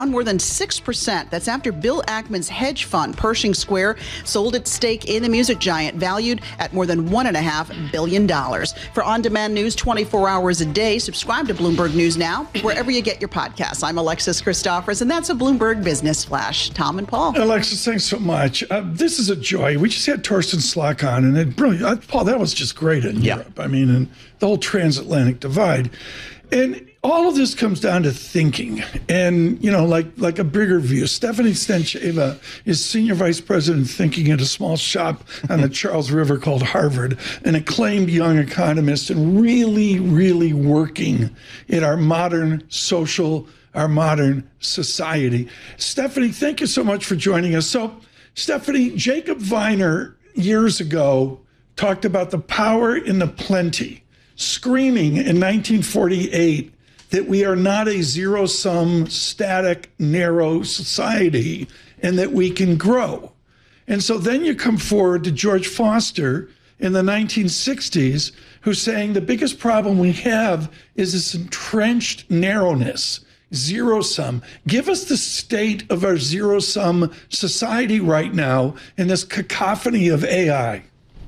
more than 6%. That's after Bill Ackman's hedge fund, Pershing Square, sold its stake in the music giant, valued at more than $1.5 billion. For on-demand news 24 hours a day, subscribe to Bloomberg News Now, wherever you get your podcasts. I'm Alexis Christophers, and that's a Bloomberg Business Flash. Tom and Paul. Alexis, thanks so much. This is a joy. We just had Torsten Slok on, and it brilliant. Paul, that was just great in Europe. I mean, and the whole transatlantic divide. And all of this comes down to thinking and, like a bigger view. Stephanie Stancheva is senior vice president thinking at a small shop on the Charles River called Harvard, an acclaimed young economist and really, really working in our modern society. Stephanie, thank you so much for joining us. So, Stephanie, Jacob Viner years ago talked about the power in the plenty, screaming in 1948 that we are not a zero-sum, static, narrow society and that we can grow. And so then you come forward to George Foster in the 1960s, who's saying the biggest problem we have is this entrenched narrowness, zero-sum. Give us the state of our zero-sum society right now in this cacophony of AI.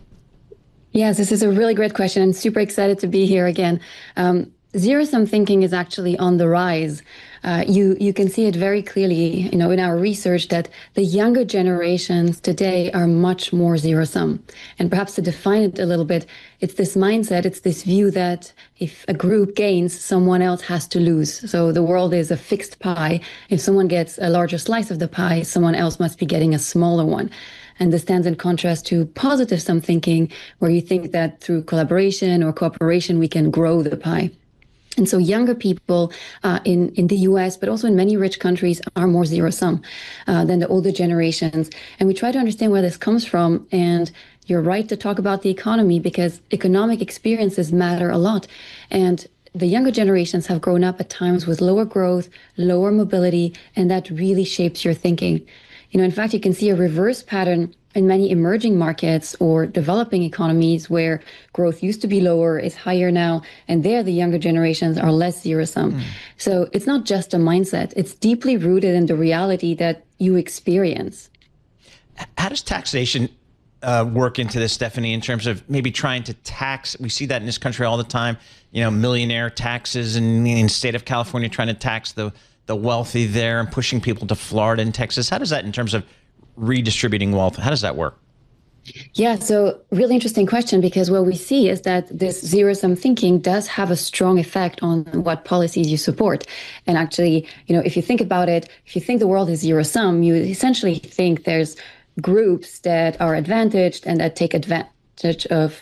Yes, this is a really great question. I'm super excited to be here again. Zero-sum thinking is actually on the rise. You can see it very clearly, in our research that the younger generations today are much more zero-sum. And perhaps to define it a little bit, it's this mindset, it's this view that if a group gains, someone else has to lose. So the world is a fixed pie. If someone gets a larger slice of the pie, someone else must be getting a smaller one. And this stands in contrast to positive sum thinking, where you think that through collaboration or cooperation, we can grow the pie. And so younger people in the US, but also in many rich countries, are more zero-sum than the older generations. And we try to understand where this comes from. And you're right to talk about the economy, because economic experiences matter a lot. And the younger generations have grown up at times with lower growth, lower mobility, and that really shapes your thinking. In fact, you can see a reverse pattern in many emerging markets or developing economies where growth used to be lower, is higher now, and there the younger generations are less zero-sum. So it's not just a mindset. It's deeply rooted in the reality that you experience. How does taxation work into this, Stephanie, in terms of maybe trying to tax? We see that in this country all the time, millionaire taxes, and in the state of California trying to tax the wealthy there and pushing people to Florida and Texas. How does that, in terms of redistributing wealth, how does that work? Yeah, so really interesting question, because what we see is that this zero-sum thinking does have a strong effect on what policies you support. And actually, if you think about it, if you think the world is zero-sum, you essentially think there's groups that are advantaged and that take advantage of,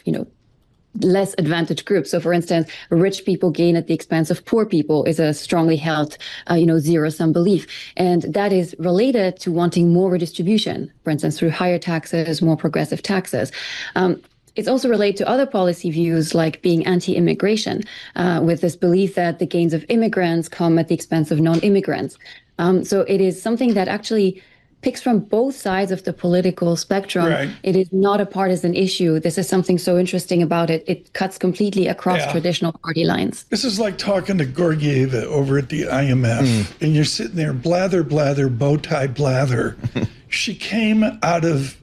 less advantaged groups. So for instance, rich people gain at the expense of poor people is a strongly held, zero-sum belief. And that is related to wanting more redistribution, for instance, through higher taxes, more progressive taxes. It's also related to other policy views like being anti-immigration, with this belief that the gains of immigrants come at the expense of non-immigrants. So it is something that actually picks from both sides of the political spectrum. Right. It is not a partisan issue. This is something so interesting about it. It cuts completely across traditional party lines. This is like talking to Georgieva over at the IMF, and you're sitting there, blather, blather, bow tie, blather. She came out of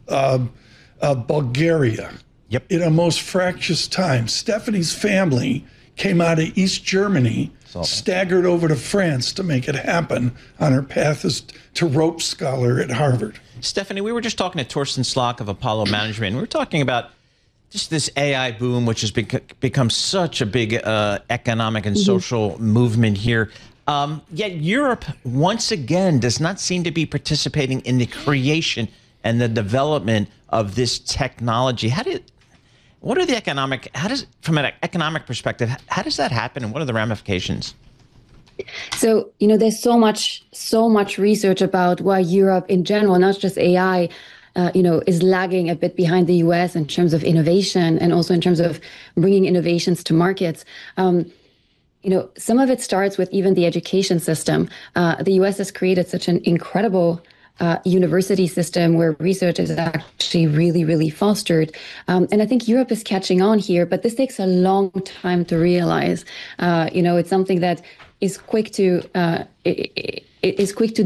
Bulgaria in a most fractious time. Stephanie's family came out of East Germany, staggered over to France to make it happen on her path to Rope Scholar at Harvard. Stephanie, we were just talking to Torsten Slok of Apollo Management. We were talking about just this AI boom, which has become such a big economic and social movement here. Yet Europe, once again, does not seem to be participating in the creation and the development of this technology. From an economic perspective, how does that happen, and what are the ramifications? So, there's so much research about why Europe in general, not just AI, is lagging a bit behind the US in terms of innovation and also in terms of bringing innovations to markets. Some of it starts with even the education system. The US has created such an incredible university system where research is actually really, really fostered. And I think Europe is catching on here, but this takes a long time to realize. It's something that is quick to, it is quick to